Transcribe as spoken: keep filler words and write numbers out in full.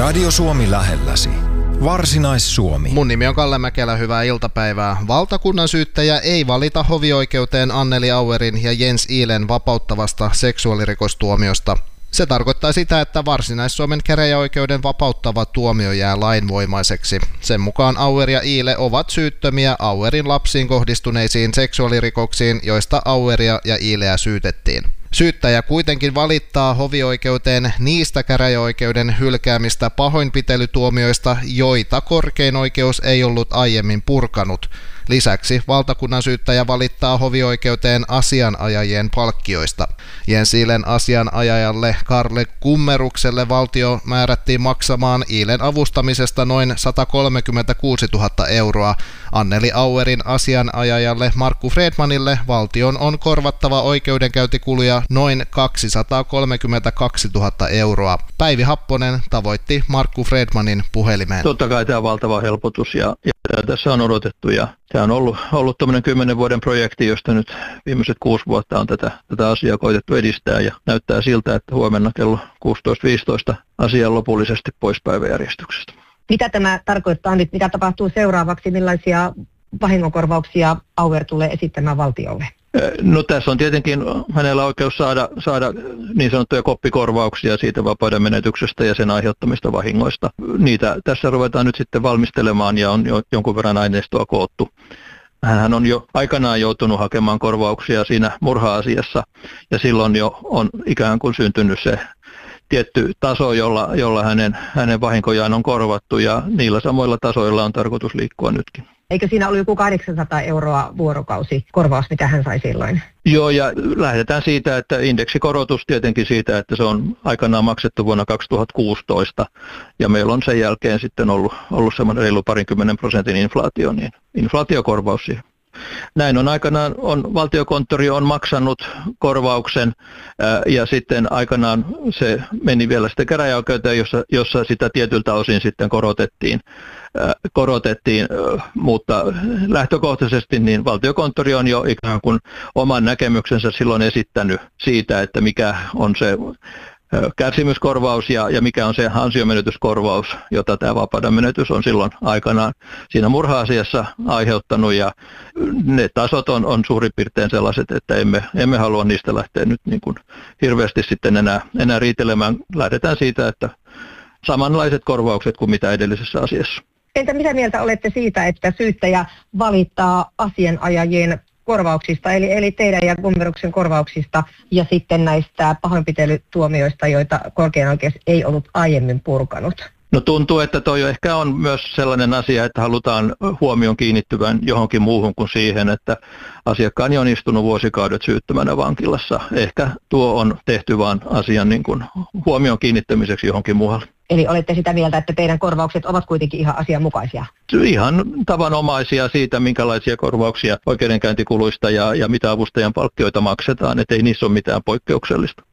Radio Suomi lähelläsi. Varsinais-Suomi. Mun nimi on Kalle Mäkelä, hyvää iltapäivää. Valtakunnan syyttäjä ei valita hovioikeuteen Anneli Auerin ja Jens Ihlen vapauttavasta seksuaalirikostuomiosta. Se tarkoittaa sitä, että Varsinais-Suomen käräjäoikeuden vapauttava tuomio jää lainvoimaiseksi. Sen mukaan Auer ja Ihle ovat syyttömiä Auerin lapsiin kohdistuneisiin seksuaalirikoksiin, joista Aueria ja Ihleä syytettiin. Syyttäjä kuitenkin valittaa hovioikeuteen niistä käräjäoikeuden hylkäämistä pahoinpitelytuomioista, joita korkein oikeus ei ollut aiemmin purkanut. Lisäksi valtakunnan syyttäjä valittaa hovioikeuteen asianajajien palkkioista. Jens Ihlen asianajajalle Karle Kummerukselle valtio määrättiin maksamaan Ihlen avustamisesta noin sata kolmekymmentäkuusituhatta euroa. Anneli Auerin asianajajalle Markku Fredmanille valtion on korvattava oikeudenkäyntikuluja noin kaksisataakolmekymmentäkaksituhatta euroa. Päivi Happonen tavoitti Markku Fredmanin puhelimeen. Totta kai tämä on valtava helpotus ja, ja tässä on odotettu ja tämä on ollut, ollut tämmöinen kymmenen vuoden projekti, josta nyt viimeiset kuusi vuotta on tätä, tätä asiaa koitettu edistää ja näyttää siltä, että huomenna kello kuusitoista viisitoista asia on lopullisesti pois päiväjärjestyksestä. Mitä tämä tarkoittaa nyt? Mitä tapahtuu seuraavaksi? Millaisia vahingonkorvauksia Auer tulee esittämään valtiolle? No tässä on tietenkin hänellä oikeus saada, saada niin sanottuja koppikorvauksia siitä vapauden menetyksestä ja sen aiheuttamista vahingoista. Niitä tässä ruvetaan nyt sitten valmistelemaan ja on jo jonkun verran aineistoa koottu. Hän on jo aikanaan joutunut hakemaan korvauksia siinä murha-asiassa ja silloin jo on ikään kuin syntynyt se tietty taso, jolla, jolla hänen, hänen vahinkojaan on korvattu ja niillä samoilla tasoilla on tarkoitus liikkua nytkin. Eikö siinä ollut joku kahdeksansataa euroa vuorokausi korvaus, mitä hän sai silloin? Joo, ja lähdetään siitä, että indeksikorotus tietenkin siitä, että se on aikanaan maksettu vuonna kaksituhattakuusitoista, ja meillä on sen jälkeen sitten ollut, ollut semmoinen reilu parinkymmenen prosentin inflaatio, niin inflaatiokorvaus siihen. Näin on aikanaan, on, valtiokonttori on maksanut korvauksen ää, ja sitten aikanaan se meni vielä sitten käräjäoikeuteen, jossa, jossa sitä tietyltä osin sitten korotettiin, ää, korotettiin ää, mutta lähtökohtaisesti niin valtiokonttori on jo ikään kuin oman näkemyksensä silloin esittänyt siitä, että mikä on se kärsimyskorvaus ja, ja mikä on se ansiomenetyskorvaus, jota tämä vapauden menetys on silloin aikanaan siinä murha-asiassa aiheuttanut ja ne tasot on, on suurin piirtein sellaiset, että emme, emme halua niistä lähteä nyt niin kuin hirveästi sitten enää, enää riitelemään. Lähdetään siitä, että samanlaiset korvaukset kuin mitä edellisessä asiassa. Entä mitä mieltä olette siitä, että syyttäjä valittaa asianajajien korvauksista, eli, eli teidän ja Kummeruksen korvauksista ja sitten näistä pahoinpitelytuomioista, joita korkein oikeus ei ollut aiemmin purkanut? No tuntuu, että toi ehkä on myös sellainen asia, että halutaan huomion kiinnittyvän johonkin muuhun kuin siihen, että asiakkaani on istunut vuosikaudet syyttömänä vankilassa. Ehkä tuo on tehty vaan asian niin kuin huomion kiinnittämiseksi johonkin muualle. Eli olette sitä mieltä, että teidän korvaukset ovat kuitenkin ihan asianmukaisia? Ihan tavanomaisia siitä, minkälaisia korvauksia oikeudenkäyntikuluista ja, ja mitä avustajan palkkioita maksetaan, että ei niissä ole mitään poikkeuksellista.